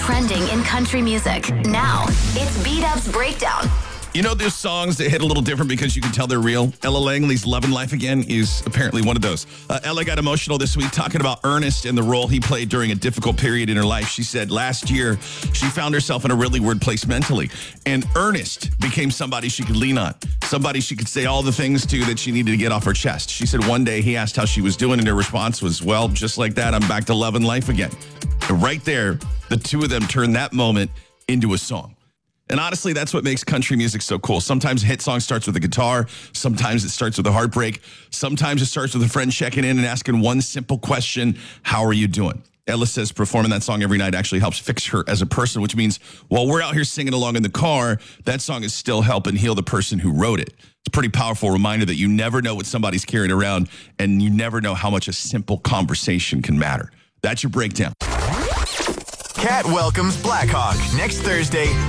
trending in country music. Now, it's B-Dub's Breakdown. You know, there's songs that hit a little different because you can tell they're real. Ella Langley's Lovin' Life Again is apparently one of those. Ella got emotional this week talking about Ernest and the role he played during a difficult period in her life. She said last year she found herself in a really weird place mentally. And Ernest became somebody she could lean on, somebody she could say all the things to that she needed to get off her chest. She said one day he asked how she was doing and her response was, well, just like that, I'm back to loving life again. And right there, the two of them turned that moment into a song. And honestly, that's what makes country music so cool. Sometimes a hit song starts with a guitar. Sometimes it starts with a heartbreak. Sometimes it starts with a friend checking in and asking one simple question, how are you doing? Ella says performing that song every night actually helps fix her as a person, which means while we're out here singing along in the car, that song is still helping heal the person who wrote it. It's a pretty powerful reminder that you never know what somebody's carrying around, and you never know how much a simple conversation can matter. That's your breakdown. Cat welcomes Blackhawk next Thursday.